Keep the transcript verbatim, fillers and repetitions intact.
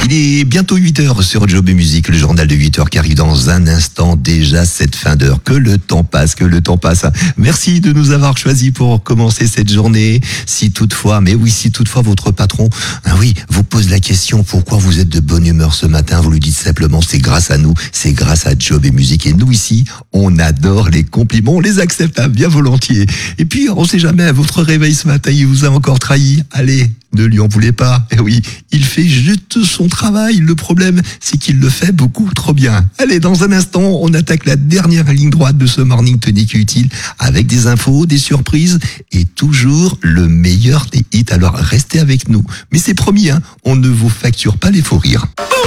Il est bientôt huit heures sur Job et Musique, le journal de huit heures qui arrive dans un instant, déjà cette fin d'heure. Que le temps passe, que le temps passe. Merci de nous avoir choisis pour commencer cette journée. Si toutefois, mais oui, si toutefois votre patron, ah oui, vous pose la question pourquoi vous êtes de bonne humeur ce matin, vous lui dites simplement c'est grâce à nous, c'est grâce à Job et Musique. Et nous ici, on adore les compliments, on les accepte hein, bien volontiers. Et puis, on sait jamais, votre réveil ce matin, il vous a encore trahi. Allez, ne lui en voulez pas. Eh oui, il fait juste son travail. Le problème, c'est qu'il le fait beaucoup trop bien. Allez, dans un instant, on attaque la dernière ligne droite de ce Morning Tonic Utile avec des infos, des surprises et toujours le meilleur des hits. Alors, restez avec nous. Mais c'est promis, hein, on ne vous facture pas les faux rires.